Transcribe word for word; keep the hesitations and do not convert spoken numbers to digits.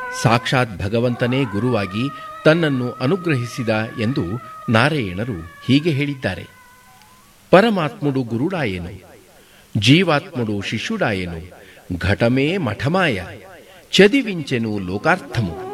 ಸಾಕ್ಷಾತ್ ಭಗವಂತನೇ ಗುರುವಾಗಿ ತನ್ನನ್ನು ಅನುಗ್ರಹಿಸಿದ ಎಂದು ನಾರಾಯಣರು ಹೀಗೆ ಹೇಳಿದ್ದಾರೆ. ಪರಮಾತ್ಮುಡು ಗುರುಡಾಯೆನು, ಜೀವಾತ್ಮುಡು ಶಿಷ್ಯುಡಾಯೆನು, ಘಟಮೇ ಮಠಮಾಯ, ಚದಿವಿಂಚೆನು ಲೋಕಾರ್ಥಮು.